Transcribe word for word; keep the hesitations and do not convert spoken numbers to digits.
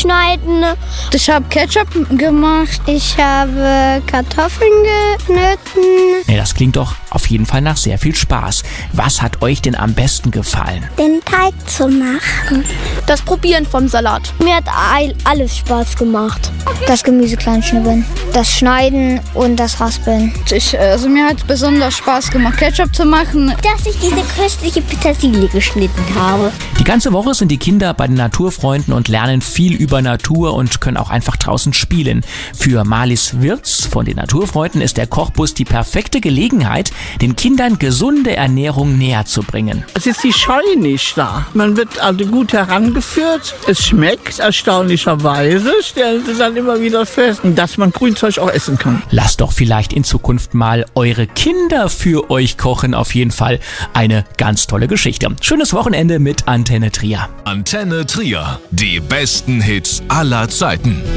schneiden. Ich habe Ketchup gemacht. Ich habe Kartoffeln geschnitten. Ja, das klingt doch auf jeden Fall nach sehr viel Spaß. Was hat euch denn am besten gefallen? Den Teig zu machen. Das Probieren vom Salat. Mir hat alles Spaß gemacht. Das Gemüse klein schnibbeln, das Schneiden und das Raspeln. Ich, also mir hat besonders Spaß gemacht, Ketchup zu machen. Dass ich diese köstliche Petersilie geschnitten habe. Die ganze Woche sind die Kinder bei den Naturfreunden und lernen viel über Natur und können auch einfach draußen spielen. Für Marlies Wirtz von den Naturfreunden ist der Kochbus die perfekte Gelegenheit, den Kindern gesunde Ernährung näher zu bringen. Es ist die Scheu nicht da. Man wird also gut herangeführt. Es schmeckt erstaunlicherweise, stellen sie dann immer wieder fest, dass man Grünzeug auch essen kann. Lasst doch vielleicht in Zukunft mal eure Kinder für euch kochen. Auf jeden Fall eine ganz tolle Geschichte. Schönes Wochenende mit Antenne Trier. Antenne Trier. Die besten Hits aller Zeiten.